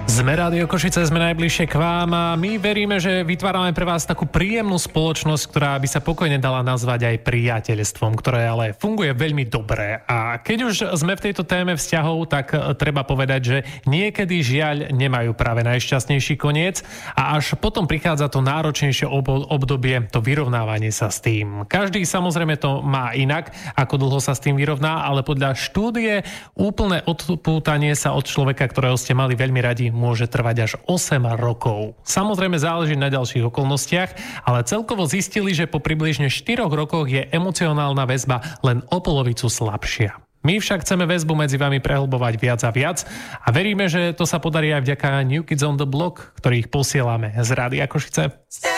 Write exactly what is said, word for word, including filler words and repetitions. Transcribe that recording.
Sme Rádio Košice, sme najbližšie k vám a my veríme, že vytvárame pre vás takú príjemnú spoločnosť, ktorá by sa pokojne dala nazvať aj priateľstvom, ktoré ale funguje veľmi dobre. A keď už sme v tejto téme vzťahov, tak treba povedať, že niekedy žiaľ nemajú práve najšťastnejší koniec a až potom prichádza to náročnejšie obdobie, to vyrovnávanie sa s tým. Každý samozrejme to má inak, ako dlho sa s tým vyrovná, ale podľa štúdie úplné odpútanie sa od človeka, ktorého ste mali veľmi radi, môže trvať až osem rokov. Samozrejme záleží na ďalších okolnostiach, ale celkovo zistili, že po približne štyroch rokoch je emocionálna väzba len o polovicu slabšia. My však chceme väzbu medzi vami prehlbovať viac a viac a veríme, že to sa podarí aj vďaka New Kids on the Block, ktorých posielame z Rádia Košice.